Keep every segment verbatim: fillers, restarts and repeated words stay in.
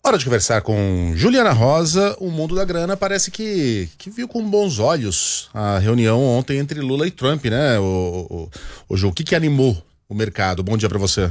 Hora de conversar com Juliana Rosa. O mundo da grana parece que, que viu com bons olhos a reunião ontem entre Lula e Trump, né? O, o, o Ju, o que que animou o mercado? Bom dia para você.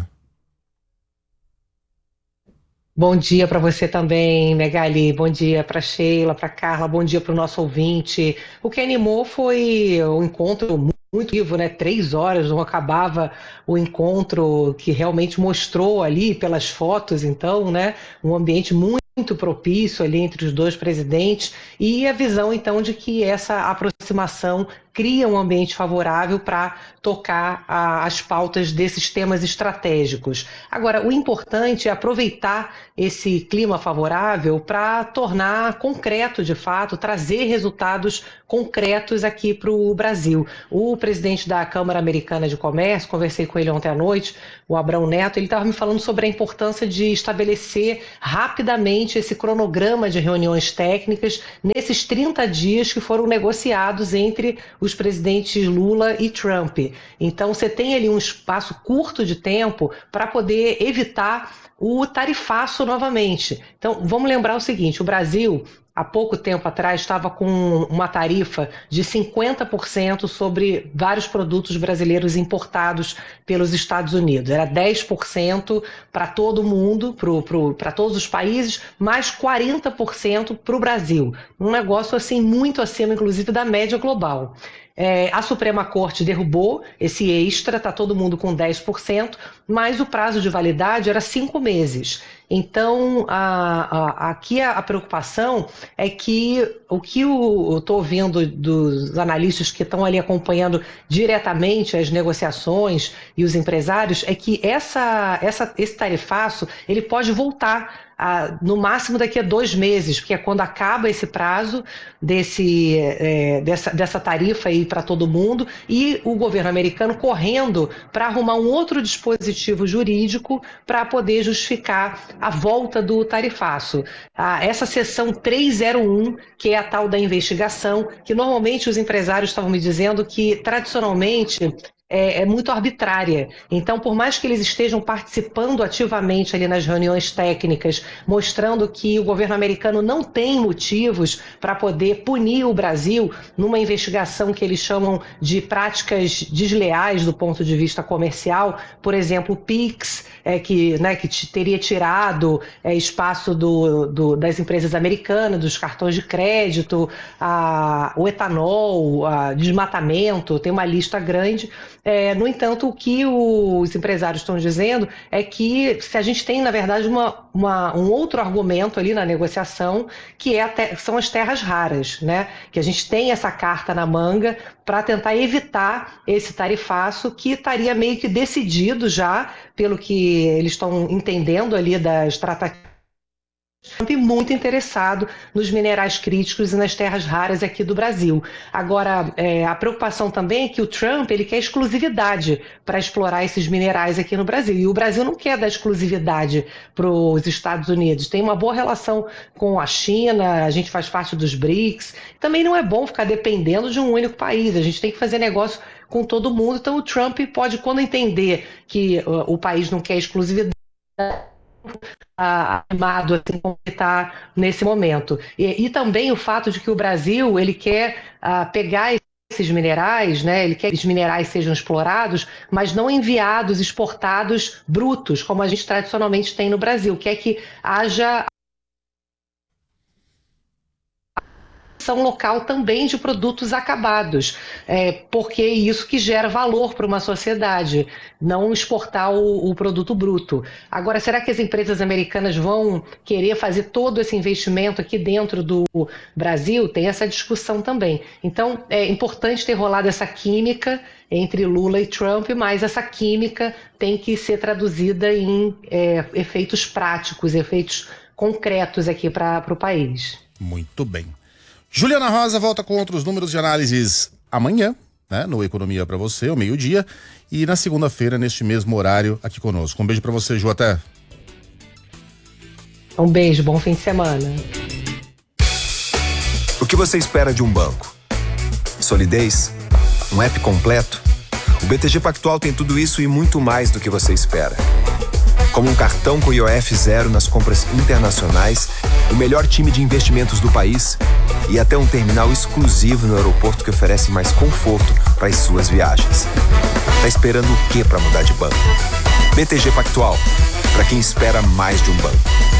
Bom dia para você também, Megali. Bom dia para Sheila, para Carla. Bom dia para o nosso ouvinte. O que animou foi o encontro muito vivo, né? Três horas, não acabava o encontro, que realmente mostrou ali pelas fotos, então, né? Um ambiente muito muito propício ali entre os dois presidentes e a visão então de que essa aproximação cria um ambiente favorável para tocar a, as pautas desses temas estratégicos. Agora, o importante é aproveitar esse clima favorável para tornar concreto, de fato, trazer resultados concretos aqui para o Brasil. O presidente da Câmara Americana de Comércio, conversei com ele ontem à noite, o Abrão Neto, ele estava me falando sobre a importância de estabelecer rapidamente esse cronograma de reuniões técnicas nesses trinta dias que foram negociados entre os presidentes Lula e Trump. Então você tem ali um espaço curto de tempo para poder evitar o tarifaço novamente. Então vamos lembrar o seguinte, o Brasil há pouco tempo atrás estava com uma tarifa de cinquenta por cento sobre vários produtos brasileiros importados pelos Estados Unidos. Era dez por cento para todo mundo, para todos os países, mais quarenta por cento para o Brasil. Um negócio assim muito acima, inclusive, da média global. É, a Suprema Corte derrubou esse extra, está todo mundo com dez por cento, mas o prazo de validade era cinco meses. Então, a, a, aqui a, a preocupação é que o que eu estou ouvindo dos analistas que estão ali acompanhando diretamente as negociações e os empresários é que essa, essa, esse tarifaço ele pode voltar a, no máximo daqui a dois meses, porque é quando acaba esse prazo desse, é, dessa, dessa tarifa aí para todo mundo e o governo americano correndo para arrumar um outro dispositivo jurídico para poder justificar a volta do tarifaço. Ah, essa seção trezentos e um, que é a tal da investigação, que normalmente os empresários estavam me dizendo que tradicionalmente É, é muito arbitrária. Então, por mais que eles estejam participando ativamente ali nas reuniões técnicas, mostrando que o governo americano não tem motivos para poder punir o Brasil numa investigação que eles chamam de práticas desleais do ponto de vista comercial, por exemplo, o Pix, é, que, né, que teria tirado é, espaço do, do, das empresas americanas, dos cartões de crédito, a, o etanol, a desmatamento, tem uma lista grande. É, no entanto, o que os empresários estão dizendo é que se a gente tem, na verdade, uma, uma, um outro argumento ali na negociação, que é te, são as terras raras, né? Que a gente tem essa carta na manga para tentar evitar esse tarifaço que estaria meio que decidido já, pelo que eles estão entendendo ali das tratativas. Trump muito interessado nos minerais críticos e nas terras raras aqui do Brasil. Agora, é, a preocupação também é que o Trump ele quer exclusividade para explorar esses minerais aqui no Brasil. E o Brasil não quer dar exclusividade para os Estados Unidos. Tem uma boa relação com a China, a gente faz parte dos BRICS. Também não é bom ficar dependendo de um único país. A gente tem que fazer negócio com todo mundo. Então, o Trump pode, quando entender que uh, o país não quer exclusividade, animado assim como está nesse momento. E, e também o fato de que o Brasil ele quer uh, pegar esses minerais, né? Ele quer que os minerais sejam explorados, mas não enviados, exportados brutos, como a gente tradicionalmente tem no Brasil. Quer que haja local também de produtos acabados, é, porque é isso que gera valor para uma sociedade, não exportar o, o produto bruto. Agora, será que as empresas americanas vão querer fazer todo esse investimento aqui dentro do Brasil? Tem essa discussão também. Então, é importante ter rolado essa química entre Lula e Trump, mas essa química tem que ser traduzida em é, efeitos práticos, efeitos concretos aqui para o país. Muito bem. Juliana Rosa volta com outros números de análises amanhã, né, no Economia para você, ao meio-dia, e na segunda-feira, neste mesmo horário, aqui conosco. Um beijo para você, Ju, até. Um beijo, bom fim de semana. O que você espera de um banco? Solidez? Um app completo? O B T G Pactual tem tudo isso e muito mais do que você espera. Como um cartão com I O F zero nas compras internacionais, o melhor time de investimentos do país e até um terminal exclusivo no aeroporto que oferece mais conforto para as suas viagens. Tá esperando o quê para mudar de banco? B T G Pactual, para quem espera mais de um banco.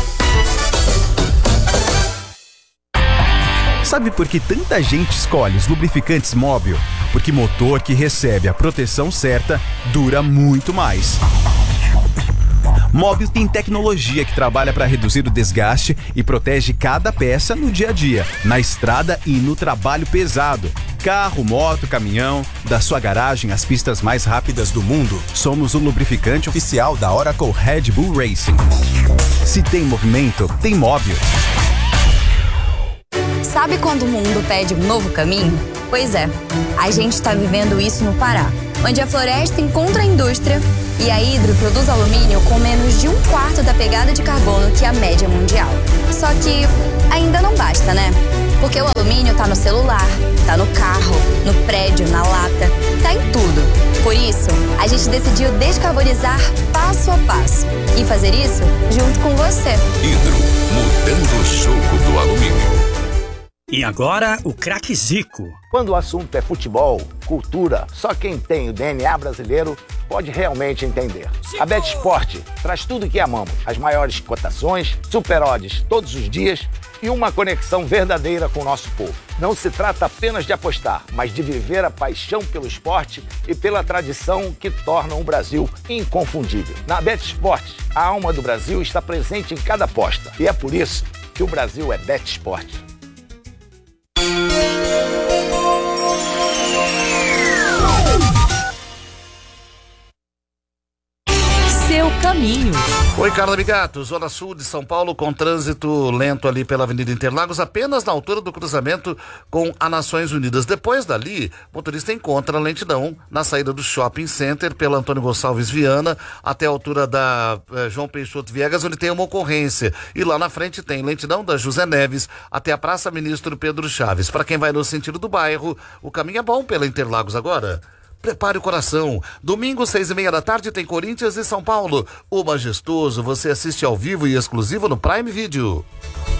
Sabe por que tanta gente escolhe os lubrificantes Móbil? Porque motor que recebe a proteção certa dura muito mais. Móbil tem tecnologia que trabalha para reduzir o desgaste e protege cada peça no dia a dia, na estrada e no trabalho pesado. Carro, moto, caminhão, da sua garagem às pistas mais rápidas do mundo, somos o lubrificante oficial da Oracle Red Bull Racing. Se tem movimento, tem Móbil. Sabe quando o mundo pede um novo caminho? Pois é, a gente está vivendo isso no Pará, onde a floresta encontra a indústria e a Hydro produz alumínio com menos de um quarto da pegada de carbono que a média mundial. Só que ainda não basta, né? Porque o alumínio tá no celular, tá no carro, no prédio, na lata, tá em tudo. Por isso, a gente decidiu descarbonizar passo a passo e fazer isso junto com você. Hydro, mudando o jogo do alumínio. E agora, o craque Zico. Quando o assunto é futebol, cultura, só quem tem o D N A brasileiro pode realmente entender. A BetSport traz tudo o que amamos. As maiores cotações, super odds todos os dias e uma conexão verdadeira com o nosso povo. Não se trata apenas de apostar, mas de viver a paixão pelo esporte e pela tradição que tornam o Brasil inconfundível. Na BetSport, a alma do Brasil está presente em cada aposta. E é por isso que o Brasil é BetSport. Seu caminho. Oi, Carla Bigato, Zona Sul de São Paulo, com trânsito lento ali pela Avenida Interlagos, apenas na altura do cruzamento com a Nações Unidas. Depois dali, o motorista encontra lentidão na saída do Shopping Center pela Antônio Gonçalves Viana até a altura da eh, João Peixoto Viegas, onde tem uma ocorrência. E lá na frente tem lentidão da José Neves até a Praça Ministro Pedro Chaves. Para quem vai no sentido do bairro, o caminho é bom pela Interlagos agora. Prepare o coração. Domingo, seis e meia da tarde, tem Corinthians e São Paulo. O Majestoso você assiste ao vivo e exclusivo no Prime Video.